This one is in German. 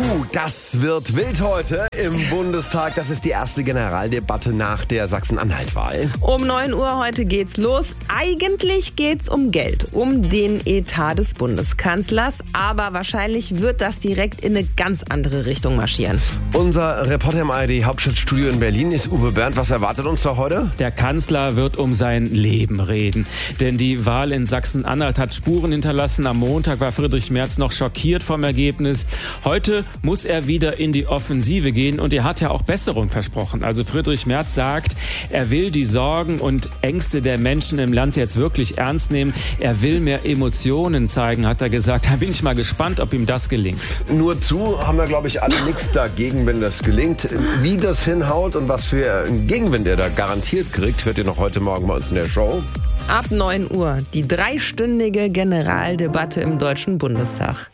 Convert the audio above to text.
Das wird wild heute im Bundestag. Das ist die erste Generaldebatte nach der Sachsen-Anhalt-Wahl. Um 9 Uhr heute geht's los. Eigentlich geht's um Geld, um den Etat des Bundeskanzlers. Aber wahrscheinlich wird das direkt in eine ganz andere Richtung marschieren. Unser Reporter im ARD-Hauptstadtstudio in Berlin ist Uwe Bernd. Was erwartet uns da heute? Der Kanzler wird um sein Leben reden. Denn die Wahl in Sachsen-Anhalt hat Spuren hinterlassen. Am Montag war Friedrich Merz noch schockiert vom Ergebnis. Heute muss er wieder in die Offensive gehen und er hat ja auch Besserung versprochen. Also Friedrich Merz sagt, er will die Sorgen und Ängste der Menschen im Land jetzt wirklich ernst nehmen. Er will mehr Emotionen zeigen, hat er gesagt. Da bin ich mal gespannt, ob ihm das gelingt. Nur zu haben wir, glaube ich, alle nichts dagegen, wenn das gelingt. Wie das hinhaut und was für einen Gegenwind er da garantiert kriegt, hört ihr noch heute Morgen bei uns in der Show. Ab 9 Uhr die 3-stündige Generaldebatte im Deutschen Bundestag.